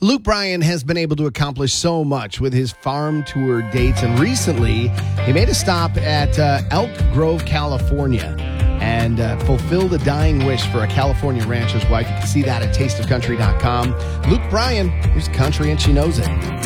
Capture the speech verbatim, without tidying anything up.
Luke Bryan has been able to accomplish so much with his farm tour dates, and recently he made a stop at uh, Elk Grove, California, and uh, fulfilled a dying wish for a California rancher's wife. You can see that at taste of country dot com. Luke Bryan, here's country, and she knows it.